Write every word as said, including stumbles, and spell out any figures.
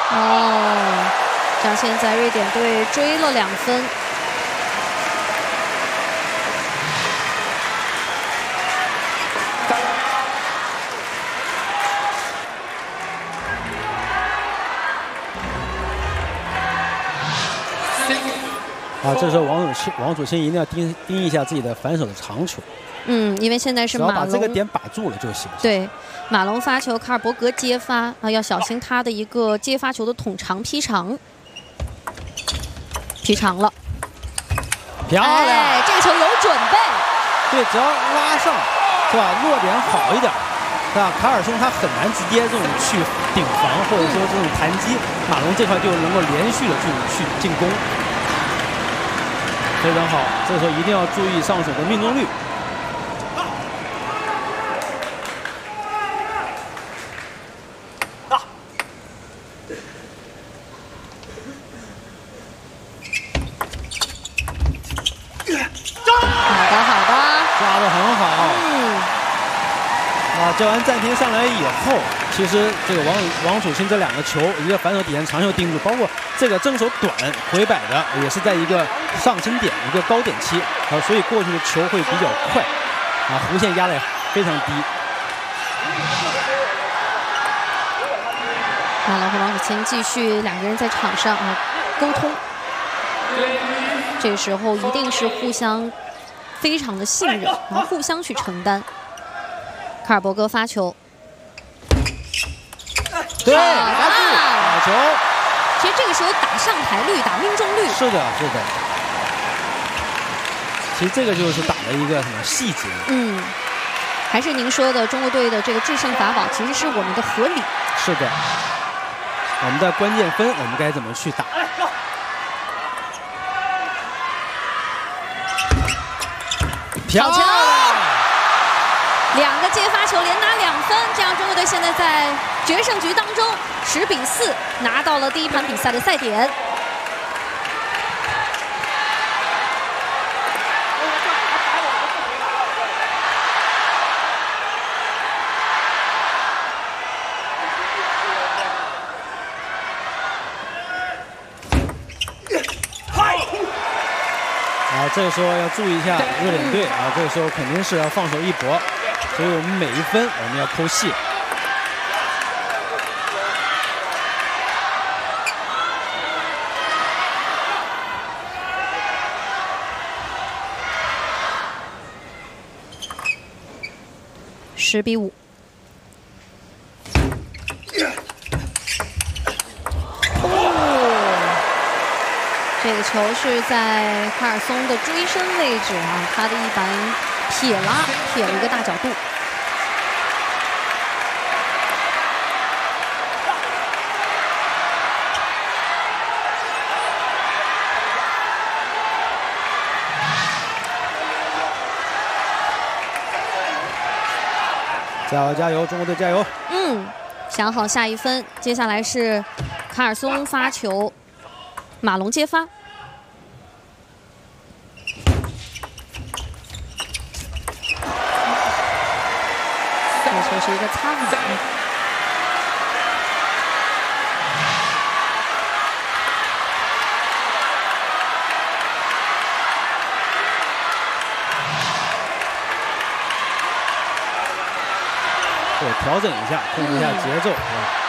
哦，这样现在瑞典队追了两分。 啊，这时候王祖王祖钦一定要盯盯一下自己的反手的长球。 嗯，因为现在是只要马龙， 把这个点把住了就行。 对，马龙发球，卡尔伯格接发啊，要小心他的一个接发球的捅长劈长，劈长了， 漂亮！ 哎，这个球有准备。 对，只要拉上，是吧？落点好一点，是吧？卡尔松他很难直接这种去顶防，或者说这种弹击，马龙这块就能够连续的去去进攻。 非常好，这时候一定要注意上手的命中率。啊！ 好的，好的， 抓得很好。 嗯。 啊，叫完暂停上来以后，其实这个王王祖钦这两个球，一个反手底线长球盯住，包括这个正手短回摆的，也是在一个上升点、一个高点期啊，所以过去的球会比较快，啊，弧线压得非常低。 马龙和王祖钦继续两个人在场上啊沟通，这时候一定是互相非常的信任，然后互相去承担。卡尔伯格发球。 对，拿住好球。 其实这个时候打上台率、打命中率。 是的，是的。其实这个就是打了一个什么细节？ 嗯，还是您说的中国队的这个制胜法宝，其实是我们的合理。 是的。我们的关键分，我们该怎么去打？漂亮！ 两个接发球连拿两分，这样中国队现在在决胜局当中十比四拿到了第一盘比赛的赛点。 啊，这个时候要注意一下瑞典队啊，这个时候肯定是要放手一搏。 所以我们每一分我们要抠细。 十比五。哦，这个球是在卡尔松的追身位置啊，他的一板撇拉撇了一个大角度。 加油加油，中国队加油！ 嗯，想好下一分，接下来是卡尔松发球，马龙接发。这球是一个擦网。 对，调整一下，控制一下节奏啊。